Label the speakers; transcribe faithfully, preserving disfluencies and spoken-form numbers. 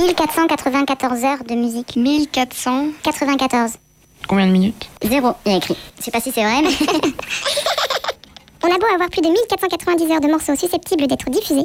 Speaker 1: mille quatre cent quatre-vingt-quatorze heures de musique.
Speaker 2: mille quatre cent
Speaker 1: quatre-vingt-quatorze.
Speaker 2: Combien de minutes?
Speaker 1: Zéro, il y a écrit. Je sais pas si c'est vrai, mais... On a beau avoir plus de mille quatre cent quatre-vingt-dix heures de morceaux susceptibles d'être diffusés,